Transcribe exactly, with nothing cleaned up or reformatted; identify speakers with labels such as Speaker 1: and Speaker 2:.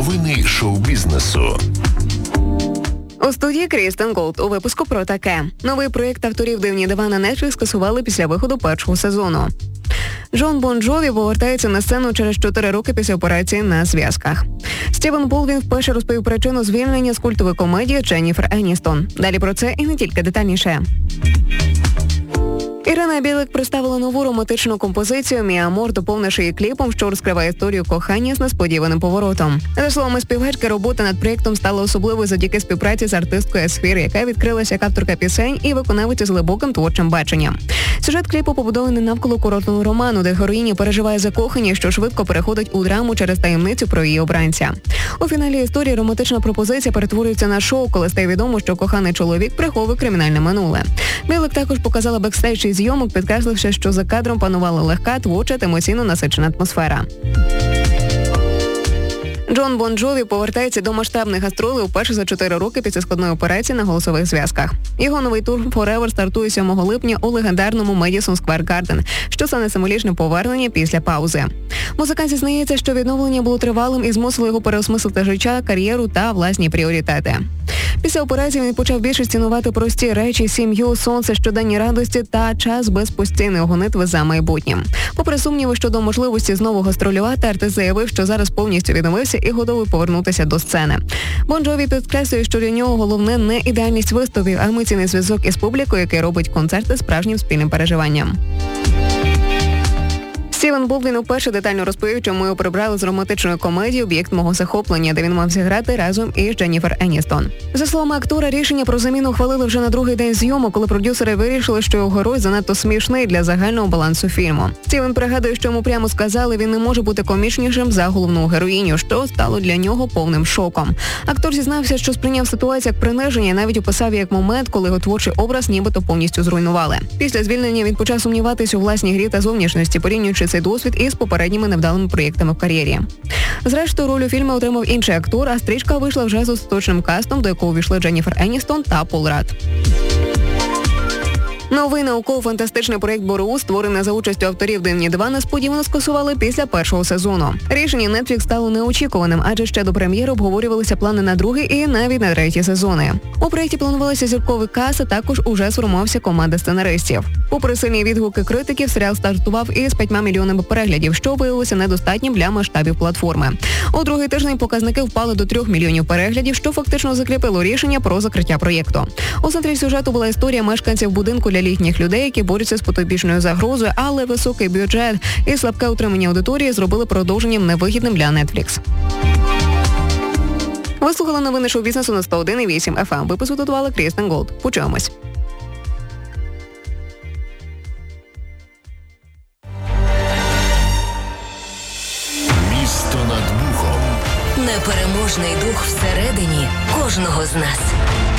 Speaker 1: Новини шоу-бізнесу.
Speaker 2: У студії Крістен Голд. У випуску про таке. Новий проєкт авторів «Дивні дива» на Netflix скасували після виходу першого сезону. Джон Бон Джові повертається на сцену через чотири роки після операції на зв'язках. Стівен Болдвін вперше розповів причину звільнення з культової комедії Дженніфер Еністон. Далі про це і не тільки детальніше. Ірина Білик представила нову романтичну композицію «Мій амор», доповнивши її кліпом, що розкриває історію кохання з несподіваним поворотом. За словами співачки, робота над проєктом стала особливою завдяки співпраці з артисткою Есфір, яка відкрилася як авторка пісень і виконавиця з глибоким творчим баченням. Сюжет кліпу побудований навколо курортного роману, де героїня переживає закохання, що швидко переходить у драму через таємницю про її обранця. У фіналі історії романтична пропозиція перетворюється на шоу, коли стає відомо, що коханий чоловік приховує кримінальне минуле. Білик також показала бекстейдж із зйомок, підкресливши, що за кадром панувала легка, творча та емоційно насичена атмосфера. Джон Бон Джові повертається до масштабних гастролей уперше за чотири роки після складної операції на голосових зв'язках. Його новий тур «Forever» стартує сьомого липня у легендарному Madison Square Garden, що стане символічним повернення після паузи. Музикант зізнається, що відновлення було тривалим і змусило його переосмислити життя, кар'єру та власні пріоритети. Після операції він почав більше цінувати прості речі, сім'ю, сонце, щоденні радості та час без постійної гонитви за майбутнім. Попри сумніви щодо можливості знову гастролювати, артист заявив, що зараз повністю відновився і готовий повернутися до сцени. Бон Джові підкреслює, що для нього головне не ідеальність виступів, а емоційний зв'язок із публікою, який робить концерти справжнім спільним переживанням. Стівен Болдвін уперше детально розповів, чому його прибрали з романтичної комедії «Об'єкт мого захоплення», де він мав зіграти разом із Дженніфер Еністон. За словами актора, рішення про заміну ухвалили вже на другий день зйомок, коли продюсери вирішили, що його герой занадто смішний для загального балансу фільму. Стівен пригадує, що йому прямо сказали, він не може бути комічнішим за головну героїню, що стало для нього повним шоком. Актор зізнався, що сприйняв ситуацію як приниження і навіть описав як момент, коли його творчий образ нібито повністю зруйнували. Після звільнення він почав сумніватись у власній грі та зовнішності, порівнюючи цей досвід із попередніми невдалими проєктами в кар'єрі. Зрештою, роль у фільмі отримав інший актор, а стрічка вийшла вже з остаточним кастом, до якого увійшли Дженніфер Еністон та Пол Радд. Новий науково-фантастичний проєкт «Боруз», створений за участю авторів «Дивні дива», несподівано скасували після першого сезону. Рішення Netflix стало неочікуваним, адже ще до прем'єри обговорювалися плани на другий і навіть на третій сезони. У проєкті планувалися зірковий каст, а також уже сформувався команда сценаристів. Попри сильні відгуки критиків, серіал стартував із п'ятьма мільйонами переглядів, що виявилося недостатнім для масштабів платформи. У другий тиждень показники впали до трьох мільйонів переглядів, що фактично закріпило рішення про закриття проєкту. У центрі сюжету була історія мешканців будинку для літніх людей, які борються з потойбічною загрозою, але високий бюджет і слабке утримання аудиторії зробили продовженням невигідним для Netflix. Ви слухали новини шоу-бізнесу на сто один і вісім еф ем. Випуск готувала Крістен Голд. Почуємось.
Speaker 1: Місто над Бухом.
Speaker 3: Непереможний дух всередині кожного з нас.